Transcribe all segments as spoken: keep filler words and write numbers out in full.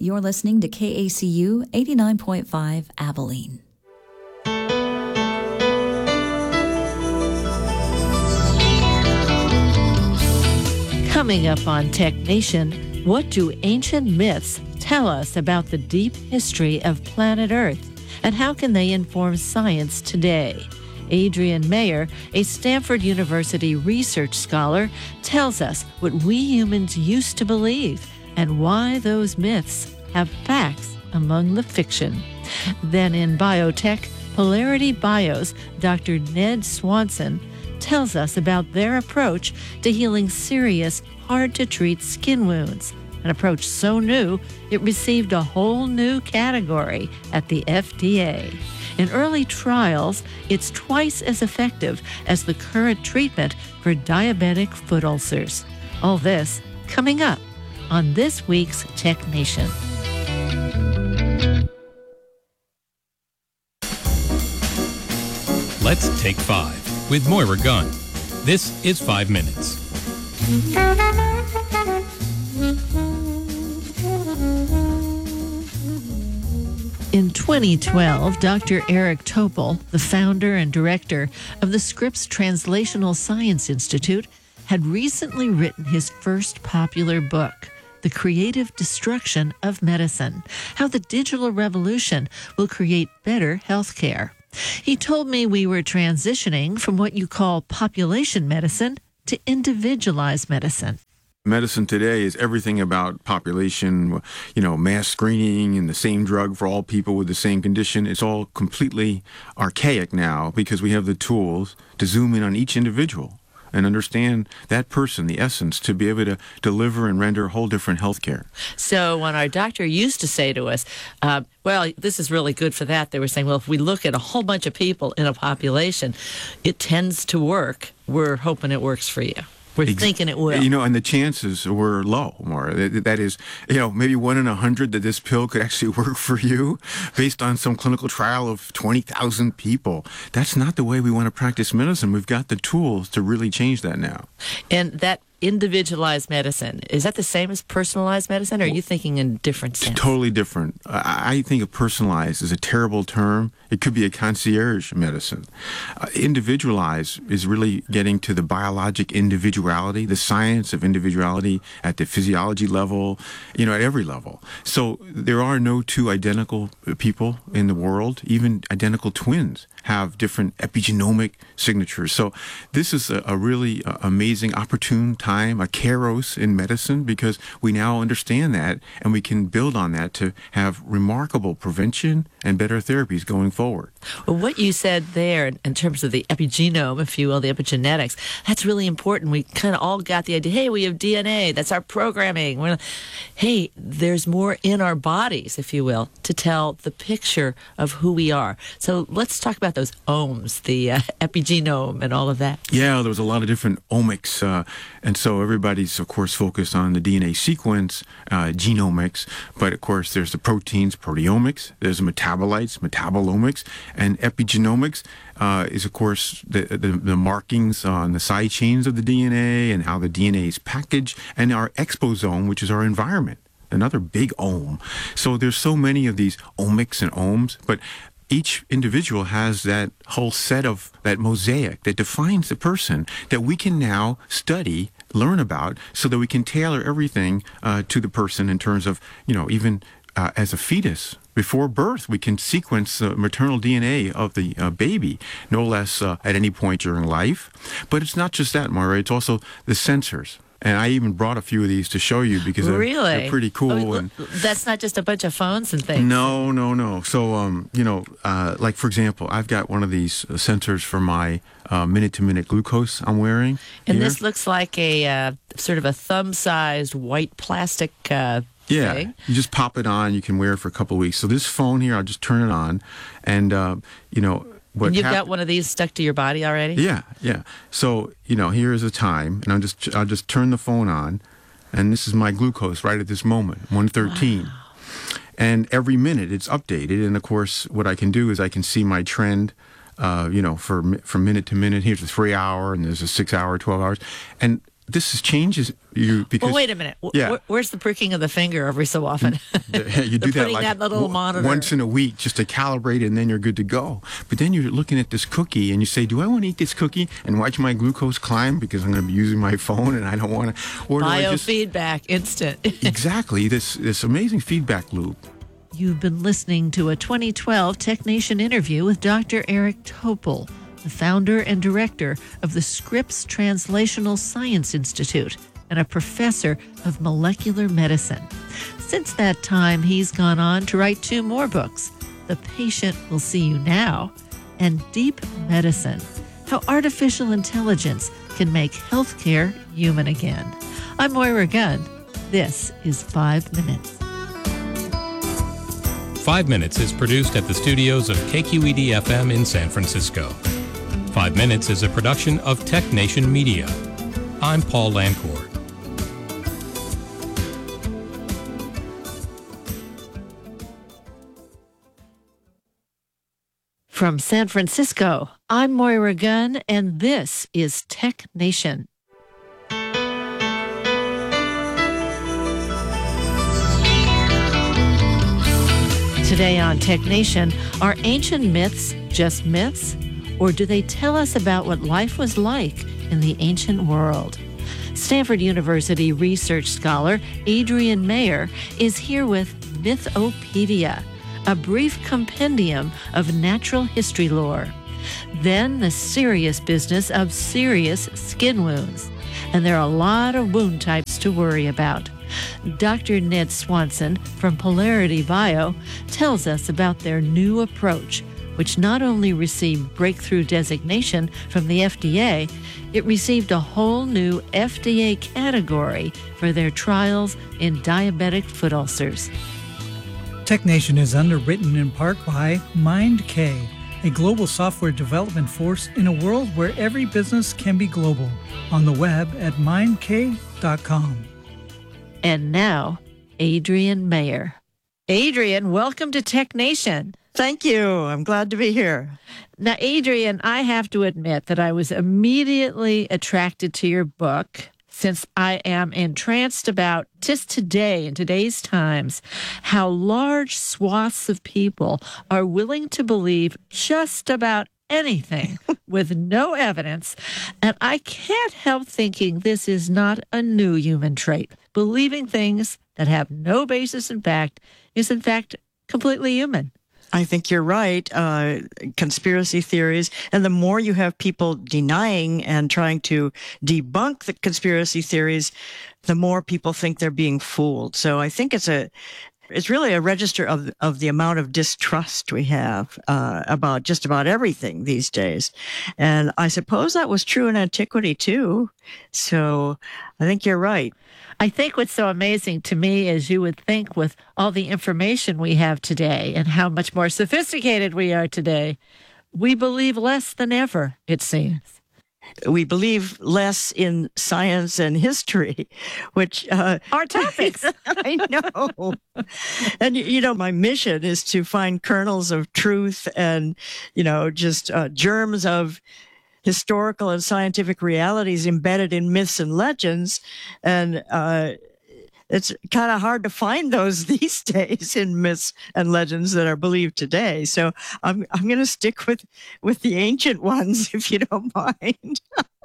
You're listening to K A C U eighty-nine point five Abilene. Coming up on Tech Nation, what do ancient myths tell us about the deep history of planet Earth, and how can they inform science today? Adrienne Mayer, a Stanford University research scholar, tells us what we humans used to believe and why those myths have facts among the fiction. Then in biotech, Polarity Bio's Doctor Ned Swanson tells us about their approach to healing serious, hard-to-treat skin wounds, an approach so new it received a whole new category at the F D A. In early trials, it's twice as effective as the current treatment for diabetic foot ulcers. All this coming up on this week's Tech Nation. Let's Take Five with Moira Gunn. This is Five Minutes. In twenty twelve, Doctor Eric Topol, the founder and director of the Scripps Translational Science Institute, had recently written his first popular book, The Creative Destruction of Medicine: How the Digital Revolution Will Create Better Healthcare. He told me we were transitioning from what you call population medicine to individualized medicine. Medicine today is everything about population, you know, mass screening and the same drug for all people with the same condition. It's all completely archaic now because we have the tools to zoom in on each individual and understand that person, the essence, to be able to deliver and render a whole different health care. So when our doctor used to say to us, uh, well, this is really good for that, they were saying, well, if we look at a whole bunch of people in a population, it tends to work. We're hoping it works for you. We're Ex- thinking it will. You know, and the chances were low, Maura. That, that is, you know, maybe one in a hundred that this pill could actually work for you based on some clinical trial of twenty thousand people. That's not the way we want to practice medicine. We've got the tools to really change that now. And that individualized medicine, is that the same as personalized medicine, or are you thinking in different sense? Totally different. I, I think of personalized as a terrible term. It could be a concierge medicine. Uh, individualized is really getting to the biologic individuality, the science of individuality at the physiology level, you know, at every level. So there are no two identical people in the world. Even identical twins have different epigenomic signatures. So this is a, a really uh, amazing, opportune time, a kairos in medicine, because we now understand that and we can build on that to have remarkable prevention and better therapies going forward. Well, what you said there in terms of the epigenome, if you will, the epigenetics, that's really important. We kind of all got the idea, hey, we have D N A, that's our programming. We're, hey, there's more in our bodies, if you will, to tell the picture of who we are. So let's talk about those ohms, the uh, epigenome and all of that. Yeah, there was a lot of different omics. Uh, and so everybody's, of course, focused on the D N A sequence, uh, genomics. But, of course, there's the proteins, proteomics. There's the metabolites, metabolomics. And epigenomics uh, is, of course, the, the, the markings on the side chains of the D N A and how the D N A is packaged. And our exposome, which is our environment, another big ohm. So there's so many of these omics and ohms. But each individual has that whole set of that mosaic that defines the person that we can now study, learn about, so that we can tailor everything uh, to the person in terms of, you know, even uh, as a fetus. Before birth, we can sequence the maternal D N A of the uh, baby, no less uh, at any point during life. But it's not just that, Maura. It's also the sensors. And I even brought a few of these to show you because they're, really? they're pretty cool. Oh, and that's not just a bunch of phones and things. No, no, no. So, um, you know, uh, like, for example, I've got one of these uh, sensors for my uh, minute-to-minute glucose I'm wearing. And here. this looks like a uh, sort of a thumb-sized white plastic uh, yeah, thing. You just pop it on. You can wear it for a couple of weeks. So this phone here, I'll just turn it on. And, uh, you know... What and you've hap- got one of these stuck to your body already? Yeah, yeah. So, you know, here is the time, and I'll just I'll just turn the phone on, and this is my glucose right at this moment, one thirteen. Wow. And every minute it's updated, and of course what I can do is I can see my trend, uh, you know, for from minute to minute. Here's a three hour, and there's a six hour, twelve hours. And this is changes you because Well, wait a minute. W- Yeah. wh- Where's the pricking of the finger every so often? you do The that putting like that little w- monitor. once in a week just to calibrate it, and then you're good to go. But then you're looking at this cookie and you say, do I want to eat this cookie and watch my glucose climb because I'm going to be using my phone and I don't want to, or do I just Biofeedback, instant. exactly this this amazing feedback loop. You've been listening to a twenty twelve TechNation interview with Doctor Eric Topol, the founder and director of the Scripps Translational Science Institute and a professor of molecular medicine. Since that time, he's gone on to write two more books, The Patient Will See You Now and Deep Medicine, How Artificial Intelligence Can Make Healthcare Human Again. I'm Moira Gunn. This is Five Minutes. Five Minutes is produced at the studios of K Q E D F M in San Francisco. Five Minutes is a production of TechNation Media. I'm Paul Lancourt. From San Francisco, I'm Moira Gunn, and this is Tech Nation. Today on Tech Nation, are ancient myths just myths, or do they tell us about what life was like in the ancient world? Stanford University research scholar Adrienne Mayor is here with Mythopedia, a brief compendium of natural history lore. Then the serious business of serious skin wounds. And there are a lot of wound types to worry about. Doctor Ned Swanson from Polarity Bio tells us about their new approach, which not only received breakthrough designation from the F D A, it received a whole new F D A category for their trials in diabetic foot ulcers. TechNation is underwritten in part by MindK, a global software development force in a world where every business can be global. On the web at mind k dot com. And now, Adrienne Mayor. Adrienne, welcome to Tech Nation. Thank you. I'm glad to be here. Now, Adrienne, I have to admit that I was immediately attracted to your book since I am entranced about just today, in today's times, how large swaths of people are willing to believe just about anything with no evidence. And I can't help thinking this is not a new human trait. Believing things that have no basis in fact is, in fact, completely human. I think you're right. Uh, conspiracy theories, and the more you have people denying and trying to debunk the conspiracy theories, the more people think they're being fooled. So I think it's a, it's really a register of of the amount of distrust we have uh, about just about everything these days. And I suppose that was true in antiquity too. So I think you're right. I think what's so amazing to me is you would think with all the information we have today and how much more sophisticated we are today, we believe less than ever, it seems. We believe less in science and history, which uh, Our topics. I know. And, you know, my mission is to find kernels of truth and, you know, just uh, germs of historical and scientific realities embedded in myths and legends. And uh, it's kind of hard to find those these days in myths and legends that are believed today. So I'm I'm going to stick with, with the ancient ones, if you don't mind.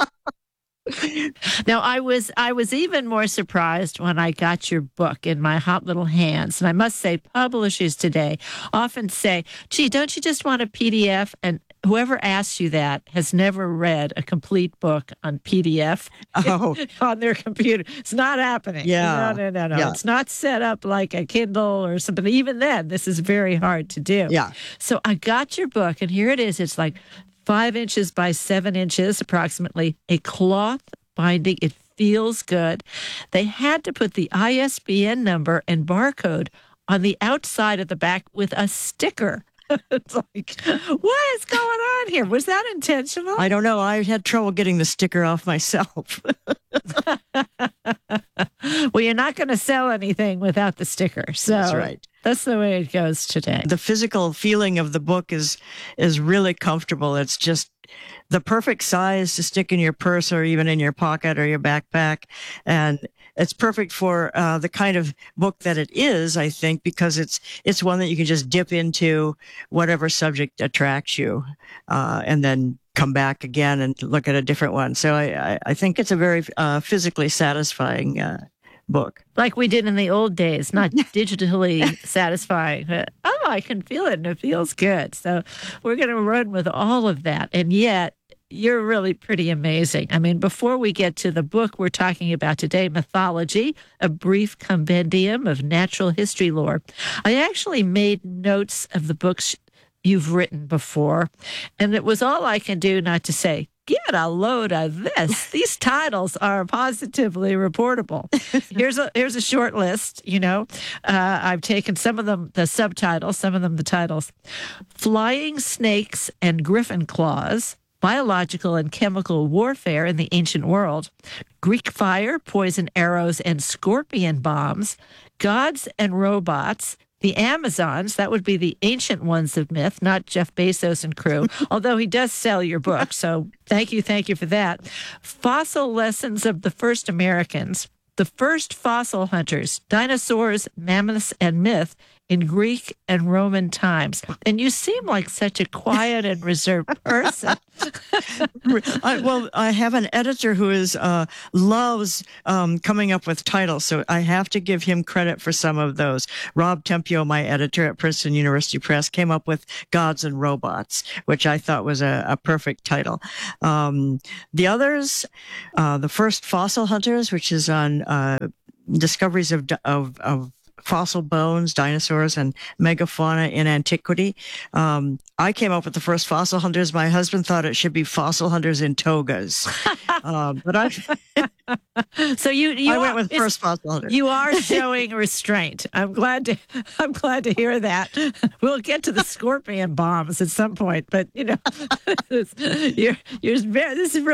Now, I was I was even more surprised when I got your book in my hot little hands. And I must say, publishers today often say, gee, don't you just want a P D F? And whoever asks you that has never read a complete book on P D F Oh. on their computer. It's not happening. Yeah. No, no, no, no. Yeah. It's not set up like a Kindle or something. Even then, this is very hard to do. Yeah. So I got your book, and here it is. It's like five inches by seven inches, approximately, a cloth binding. It feels good. They had to put the I S B N number and barcode on the outside of the back with a sticker. It's like, what is going on here? Was that intentional? I don't know. I had trouble getting the sticker off myself. Well, you're not going to sell anything without the sticker. So That's right. That's the way it goes today. The physical feeling of the book is is really comfortable. It's just the perfect size to stick in your purse or even in your pocket or your backpack. And it's perfect for uh, the kind of book that it is, I think, because it's it's one that you can just dip into whatever subject attracts you uh, and then come back again and look at a different one. So I, I, I think it's a very uh, physically satisfying uh, book. Like we did in the old days, not digitally satisfying, but oh, I can feel it and it feels good. So we're going to run with all of that. And yet, you're really pretty amazing. I mean, before we get to the book we're talking about today, Mythology, a brief compendium of natural history lore, I actually made notes of the books you've written before, and it was all I can do not to say, get a load of this. These titles are positively reportable. Here's a here's a short list. You know, uh, I've taken some of them, the subtitles, some of them the titles. Flying Snakes and Griffin Claws, Biological and Chemical Warfare in the Ancient World, Greek Fire, Poison Arrows, and Scorpion Bombs, Gods and Robots, the Amazons, that would be the ancient ones of myth, not Jeff Bezos and crew, although he does sell your book. So thank you, thank you for that. Fossil Lessons of the First Americans, the First Fossil Hunters, Dinosaurs, Mammoths, and Myth in Greek and Roman times. And you seem like such a quiet and reserved person. I, well, I have an editor who is uh, loves um, coming up with titles, so I have to give him credit for some of those. Rob Tempio, my editor at Princeton University Press, came up with Gods and Robots, which I thought was a, a perfect title. Um, the others, uh, the First Fossil Hunters, which is on uh, discoveries of, of, of fossil bones, dinosaurs, and megafauna in antiquity. Um, I came up with the first fossil hunters. My husband thought it should be fossil hunters in togas. um, but I, so you, you I are, went with first fossil hunters. You are showing restraint. I'm glad to. I'm glad to hear that. We'll get to the scorpion bombs at some point, but you know, you're, you're very, this is really.